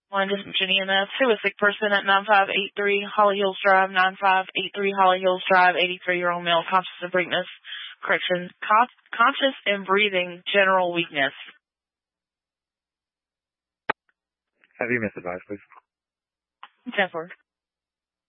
One dispatch EMS to a sick person at 9583 Holly Hills Drive, 9583 Holly Hills Drive, 83-year-old male, conscious of weakness, conscious and breathing, general weakness. Have you missed advice, please? 10-4.